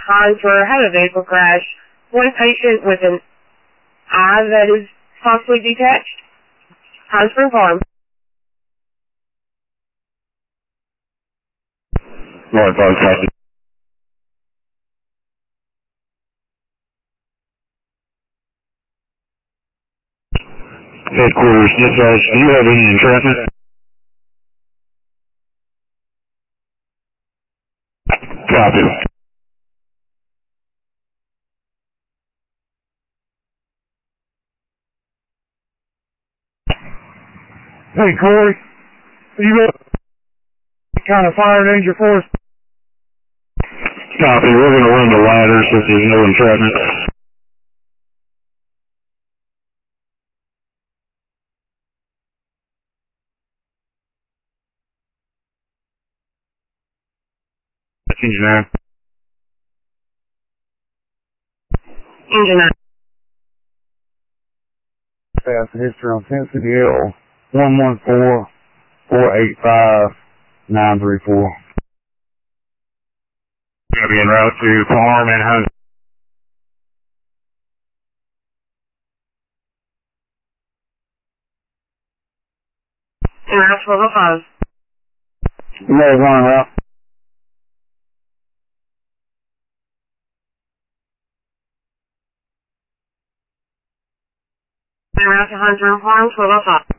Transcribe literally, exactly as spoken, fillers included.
for had a vehicle crash. One patient with an eye that is possibly detached. Huntsville Farm. Right, five, copy. Headquarters, dispatch, do you have any entrapment? Copy. Hey, Corey, you got any kind of fire danger for us? Copy, we're going to run the ladder since there's no entrapment. Engine nine. Engine nine. Fast history on Tennessee L one one four four eight five nine three four. Going to be en route to Farm and Hunt. En route four oh five. No, one route. En route to Huntsville Farm, twelve oh five.